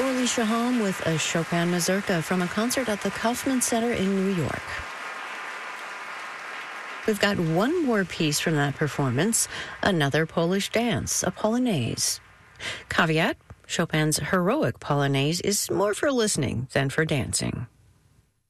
Alicia Holm with a Chopin mazurka from a concert at the Kaufman Center in New York. We've got one more piece from that performance, another Polish dance, a polonaise. Caveat, Chopin's heroic polonaise is more for listening than for dancing.